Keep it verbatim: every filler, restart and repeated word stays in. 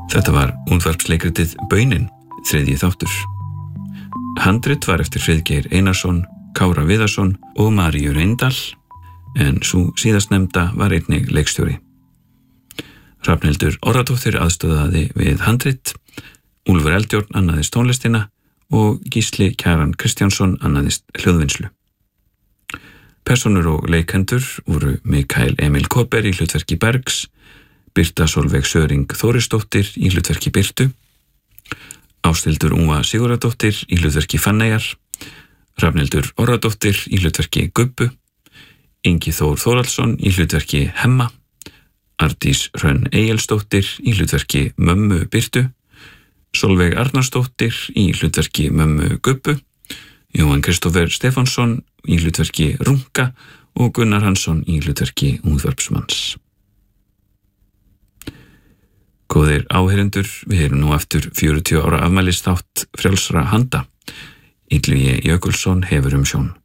Þetta var útvarpsleikritið Baunin, þriðji þáttur. Handrit var eftir Friðgeir Einarsson, Kára Viðarsson og Maríu Reyndal, en sú síðastnefnda var einnig leikstjóri. Hrafnhildur Orradóttir aðstöðaði við handrit, Úlfur Eldjórn annaðist tónlistina og Gísli Kjaran Kristjánsson annaðist hljóðvinnslu. Persónur og leikendur voru Mikael Emil Kaaber í hlutverki Bergs, Birta Sólveig Söring Þórisdóttir í hlutverki Birtu, Ásthildur Úa Sigurðardóttir í hlutverki Fanneyjar, Hrafnhildur Orradóttir í hlutverki Gubbu, Ingi Þór Þórhallsson í hlutverki Hemma, Ardís Hrönn Egilsdóttir í hlutverki Mömmu Birtu, Sólveig Arnarsdóttir í hlutverki Mömmu Gubbu, Jóhann Kristófer Stefánsson í hlutverki Runga og Gunnar Hansson í hlutverki útvarpsmanns. Góðir áheyrendur, við erum nú eftir fjörutíu ára afmælisþátt frjálsra handa. Illugi Jökulsson hefur umsjón.